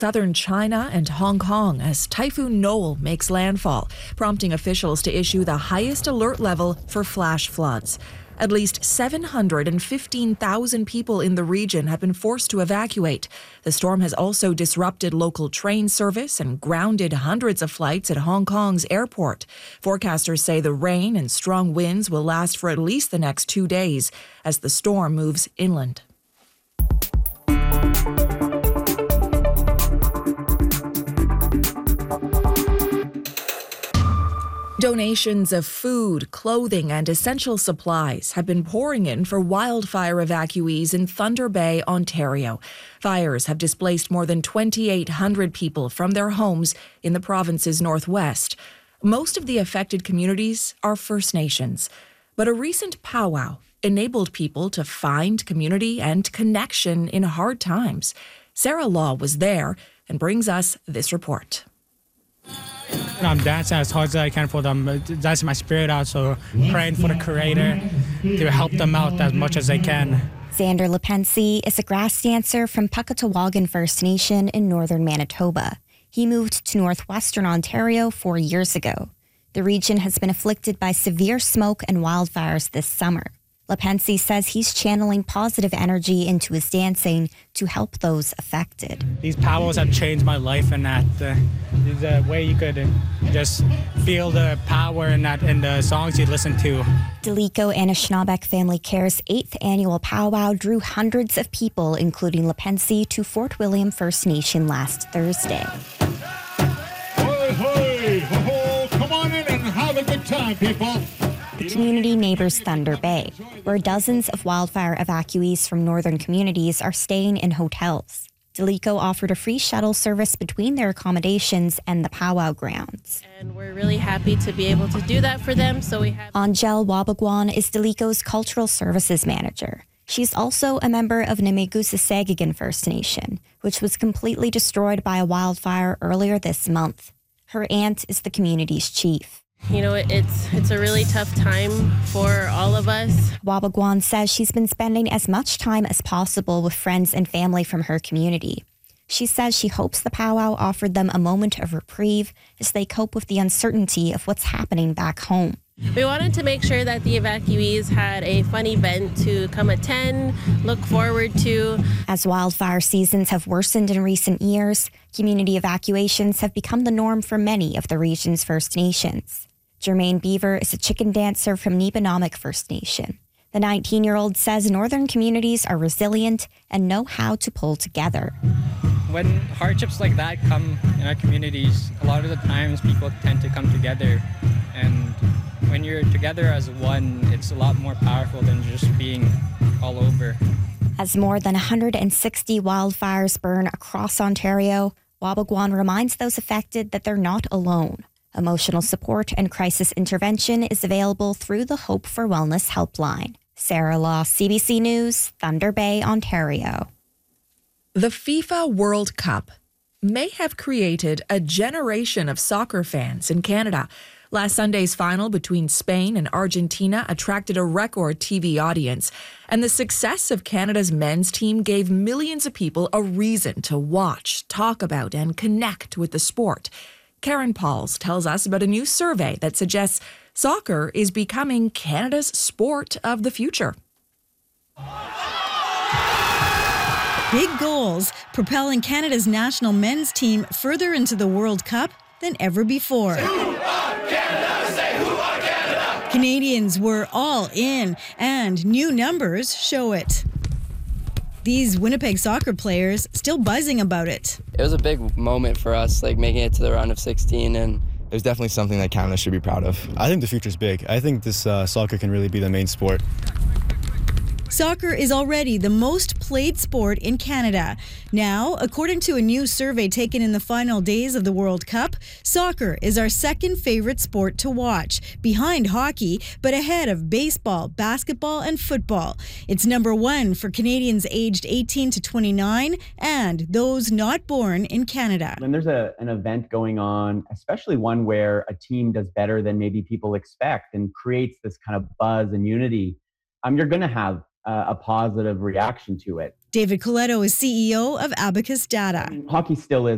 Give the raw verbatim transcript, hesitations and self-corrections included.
southern China and Hong Kong as Typhoon Noel makes landfall, prompting officials to issue the highest alert level for flash floods. At least seven hundred fifteen thousand people in the region have been forced to evacuate. The storm has also disrupted local train service and grounded hundreds of flights at Hong Kong's airport. Forecasters say the rain and strong winds will last for at least the next two days as the storm moves inland. Donations of food, clothing, and essential supplies have been pouring in for wildfire evacuees in Thunder Bay, Ontario. Fires have displaced more than twenty-eight hundred people from their homes in the province's northwest. Most of the affected communities are First Nations, but a recent powwow enabled people to find community and connection in hard times. Sarah Law was there and brings us this report. I'm dancing as hard as I can for them. That's my spirit out, so praying for the Creator to help them out as much as they can. Xander Lepensi is a grass dancer from Puckatawagan First Nation in northern Manitoba. He moved to northwestern Ontario four years ago. The region has been afflicted by severe smoke and wildfires this summer. Lepensi says he's channeling positive energy into his dancing to help those affected. These powwows have changed my life, and that uh, the way you could just feel the power in that in the songs you listen to. Deliko Anishinaabeg Family Care's eighth annual powwow drew hundreds of people, including Lepensi, to Fort William First Nation last Thursday. Hey, hey, ho, ho, come on in and have a good time, people. The community neighbors Thunder Bay, where dozens of wildfire evacuees from northern communities are staying in hotels. Deliko offered a free shuttle service between their accommodations and the powwow grounds. And we're really happy to be able to do that for them. So we have Angel Wabagwan is Deliko's cultural services manager. She's also a member of Nemegoosesegigan First Nation, which was completely destroyed by a wildfire earlier this month. Her aunt is the community's chief. You know, it's it's a really tough time for all of us. Wabagwan says she's been spending as much time as possible with friends and family from her community. She says she hopes the powwow offered them a moment of reprieve as they cope with the uncertainty of what's happening back home. We wanted to make sure that the evacuees had a fun event to come attend, look forward to. As wildfire seasons have worsened in recent years, community evacuations have become the norm for many of the region's First Nations. Jermaine Beaver is a chicken dancer from Neebanomic First Nation. The nineteen-year-old says northern communities are resilient and know how to pull together. When hardships like that come in our communities, a lot of the times people tend to come together. And when you're together as one, it's a lot more powerful than just being all over. As more than one hundred sixty wildfires burn across Ontario, Wabagwan reminds those affected that they're not alone. Emotional support and crisis intervention is available through the Hope for Wellness helpline. Sarah Law, C B C News, Thunder Bay, Ontario. The FIFA World Cup may have created a generation of soccer fans in Canada. Last Sunday's final between Spain and Argentina attracted a record T V audience, and the success of Canada's men's team gave millions of people a reason to watch, talk about, and connect with the sport. Karen Pauls tells us about a new survey that suggests soccer is becoming Canada's sport of the future. Big goals propelling Canada's national men's team further into the World Cup than ever before. Say who are Canada? Say who are Canada? Canadians were all in, and new numbers show it. These Winnipeg soccer players still buzzing about it. It was a big moment for us, like making it to the round of sixteen, and it was definitely something that Canada should be proud of. I think the future's big. I think this uh, soccer can really be the main sport. Soccer is already the most played sport in Canada. Now, according to a new survey taken in the final days of the World Cup, soccer is our second favorite sport to watch, behind hockey, but ahead of baseball, basketball, and football. It's number one for Canadians aged eighteen to twenty-nine and those not born in Canada. When there's a, an event going on, especially one where a team does better than maybe people expect and creates this kind of buzz and unity, um, you're going to have Uh, a positive reaction to it. David Coletto is C E O of Abacus Data. Hockey still is